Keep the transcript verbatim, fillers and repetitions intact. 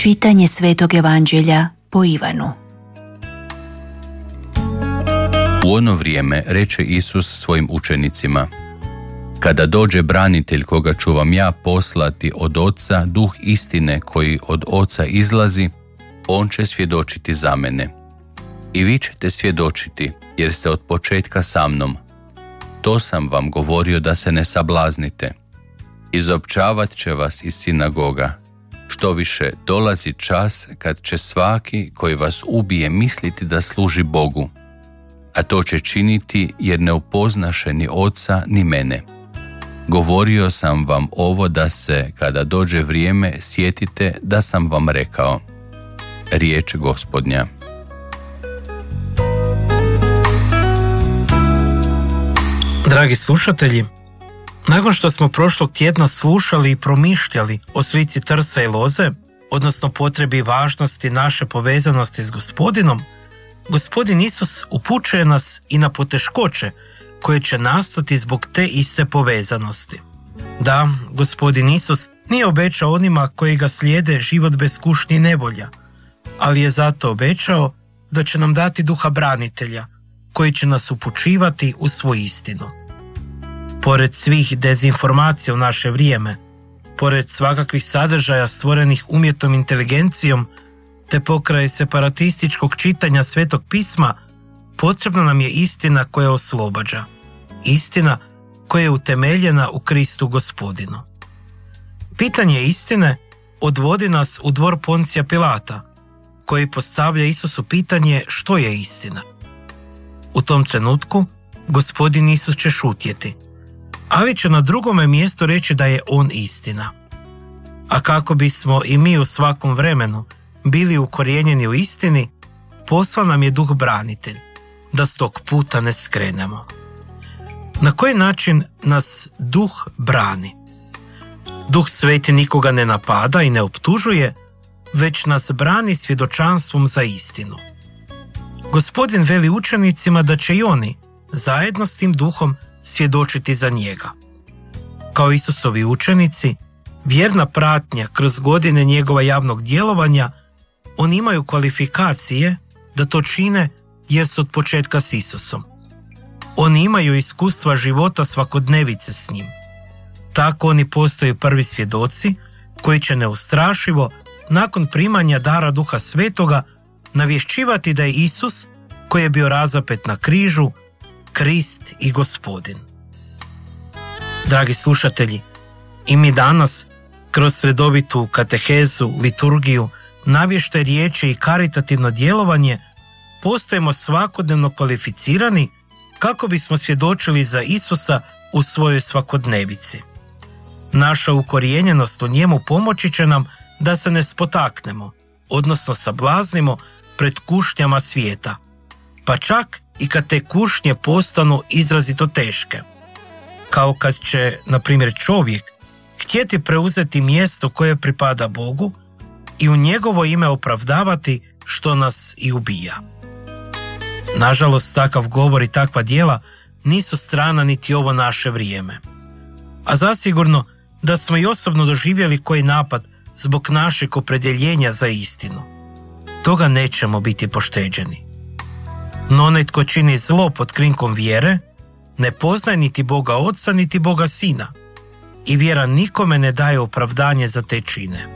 Čitanje Svetog Evanđelja po Ivanu. U ono vrijeme reče Isus svojim učenicima: Kada dođe branitelj koga ću vam ja poslati od Oca, duh istine koji od Oca izlazi, on će svjedočiti za mene. I vi ćete svjedočiti, jer ste od početka sa mnom. To sam vam govorio da se ne sablaznite. Izopćavat će vas iz sinagoga. Što više, dolazi čas kad će svaki koji vas ubije misliti da služi Bogu, a to će činiti jer ne upoznaše ni Oca ni mene. Govorio sam vam ovo da se, kada dođe vrijeme, sjetite da sam vam rekao. Riječ Gospodnja. Dragi slušatelji, nakon što smo prošlog tjedna slušali i promišljali o slici trsa i loze, odnosno potrebi i važnosti naše povezanosti s Gospodinom, Gospodin Isus upućuje nas i na poteškoće koje će nastati zbog te iste povezanosti. Da, Gospodin Isus nije obećao onima koji ga slijede život bez kušnji i nevolja, ali je zato obećao da će nam dati duha branitelja, koji će nas upućivati u svoju istinu. Pored svih dezinformacija u naše vrijeme, pored svakakvih sadržaja stvorenih umjetnom inteligencijom, te pokraj separatističkog čitanja Svetog pisma, potrebna nam je istina koja oslobađa. Istina koja je utemeljena u Kristu Gospodinu. Pitanje istine odvodi nas u dvor Poncija Pilata, koji postavlja Isusu pitanje što je istina. U tom trenutku Gospodin Isus će šutjeti, ali će na drugome mjestu reći da je on istina. A kako bismo i mi u svakom vremenu bili ukorijenjeni u istini, poslan nam je duh branitelj, da s tog puta ne skrenemo. Na koji način nas duh brani? Duh Sveti nikoga ne napada i ne optužuje, već nas brani svjedočanstvom za istinu. Gospodin veli učenicima da će i oni, zajedno s tim duhom, svjedočiti za njega. Kao Isusovi učenici, vjerna pratnja kroz godine njegova javnog djelovanja, oni imaju kvalifikacije da to čine jer su od početka s Isusom. Oni imaju iskustva života svakodnevice s njim. Tako oni postaju prvi svjedoci koji će neustrašivo, nakon primanja dara Duha Svetoga, navješćivati da je Isus, koji je bio razapet na križu, Krist i Gospodin. Dragi slušatelji, i mi danas, kroz redovitu katehezu, liturgiju, navještaj riječi i karitativno djelovanje, postajemo svakodnevno kvalificirani kako bismo svjedočili za Isusa u svojoj svakodnevici. Naša ukorijenjenost u njemu pomoći će nam da se ne spotaknemo, odnosno sablaznimo pred kušnjama svijeta, pa čak i kad te kušnje postanu izrazito teške. Kao kad će, na primjer, čovjek htjeti preuzeti mjesto koje pripada Bogu i u njegovo ime opravdavati što nas i ubija. Nažalost, takav govor i takva djela nisu strana niti ovo naše vrijeme. A zasigurno da smo i osobno doživjeli koji napad zbog našeg opredjeljenja za istinu. Toga nećemo biti pošteđeni. No onaj tko čini zlo pod krinkom vjere, ne poznaje niti Boga Oca, niti Boga Sina, i vjera nikome ne daje opravdanje za te čine.